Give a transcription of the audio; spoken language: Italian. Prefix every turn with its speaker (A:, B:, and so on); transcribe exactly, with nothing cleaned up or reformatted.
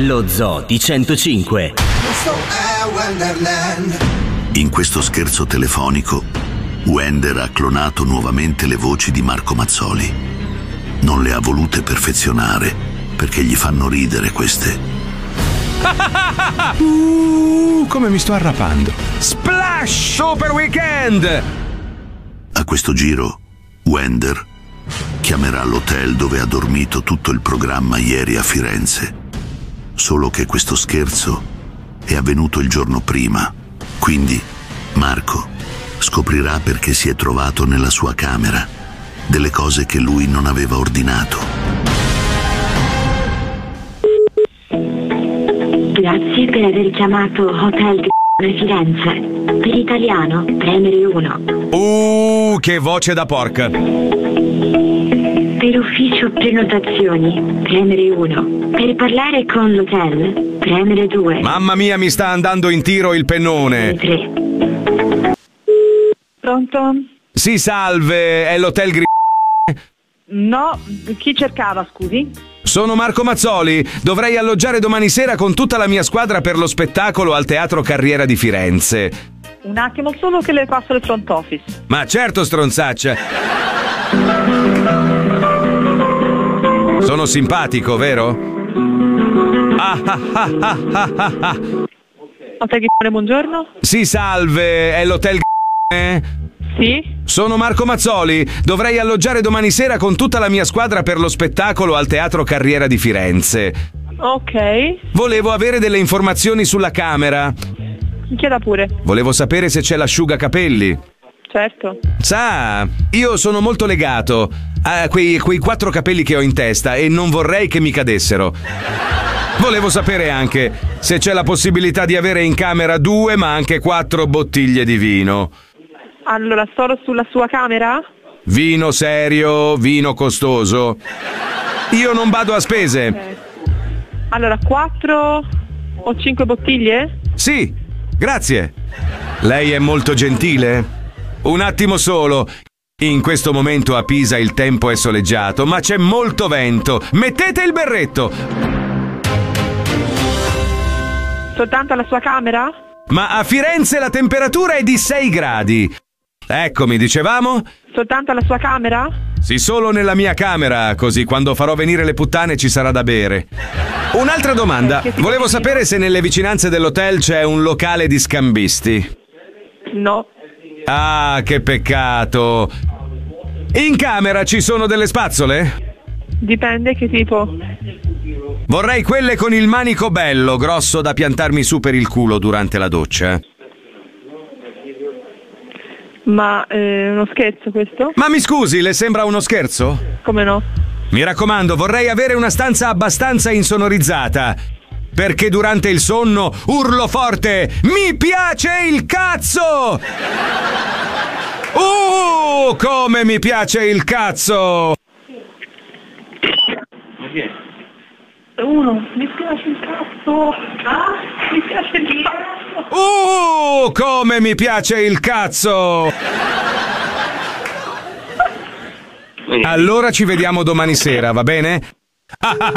A: Lo Zoo di centocinque.
B: In questo scherzo telefonico, Wender ha clonato nuovamente le voci di Marco Mazzoli. Non le ha volute perfezionare perché gli fanno ridere queste.
C: uh, come mi sto arrapando. Splash Super Weekend!
B: A questo giro, Wender chiamerà l'hotel dove ha dormito tutto il programma ieri a Firenze. Solo che questo scherzo è avvenuto il giorno prima. Quindi Marco scoprirà perché si è trovato nella sua camera delle cose che lui non aveva ordinato.
D: Grazie per aver chiamato Hotel Firenze. Per italiano, premere uno.
C: Uh, che voce da porca.
D: Per ufficio prenotazioni, premere uno. Per parlare con l'hotel, premere due.
C: Mamma mia, mi sta andando in tiro il pennone.
D: tre.
E: Pronto?
C: Sì, salve, è l'hotel Gri...
E: No, chi cercava, scusi?
C: Sono Marco Mazzoli, dovrei alloggiare domani sera con tutta la mia squadra per lo spettacolo al Teatro Carriera di Firenze.
E: Un attimo solo che le passo il front office.
C: Ma certo, stronzaccia. Sono simpatico, vero? Ah ah ah ah ah ah ah.
E: Hotel Ghi- buongiorno.
C: Sì, salve, è l'hotel Ghi-
E: Sì?
C: Sono Marco Mazzoli, dovrei alloggiare domani sera con tutta la mia squadra per lo spettacolo al Teatro Carriera di Firenze.
E: Ok.
C: Volevo avere delle informazioni sulla camera.
E: Chieda pure.
C: Volevo sapere se c'è l'asciugacapelli.
E: Certo.
C: Sa, io sono molto legato a quei, quei quattro capelli che ho in testa e non vorrei che mi cadessero. Volevo sapere anche se c'è la possibilità di avere in camera due ma anche quattro bottiglie di vino.
E: Allora, solo sulla sua camera?
C: Vino serio, vino costoso. Io non vado a spese.
E: Okay. Allora, quattro o cinque bottiglie?
C: Sì, grazie. Lei è molto gentile? Un attimo solo. In questo momento a Pisa il tempo è soleggiato, ma c'è molto vento. Mettete il berretto.
E: Soltanto alla sua camera?
C: Ma a Firenze la temperatura è di sei gradi. Eccomi, dicevamo?
E: Soltanto alla sua camera?
C: Sì, solo nella mia camera, così quando farò venire le puttane ci sarà da bere. Un'altra domanda. Volevo sapere se nelle vicinanze dell'hotel c'è un locale di scambisti.
E: No.
C: Ah, che peccato. In camera ci sono delle spazzole?
E: Dipende che tipo.
C: Vorrei quelle con il manico bello, grosso da piantarmi su per il culo durante la doccia.
E: Ma è eh, uno scherzo questo?
C: Ma mi scusi, le sembra uno scherzo?
E: Come no?
C: Mi raccomando, vorrei avere una stanza abbastanza insonorizzata, perché durante il sonno urlo forte: mi piace il cazzo! Uh, come mi piace il cazzo!
E: Uno, mi piace il cazzo! Ah, mi piace il cazzo!
C: Uh, come mi piace il cazzo! Allora ci vediamo domani sera, va bene?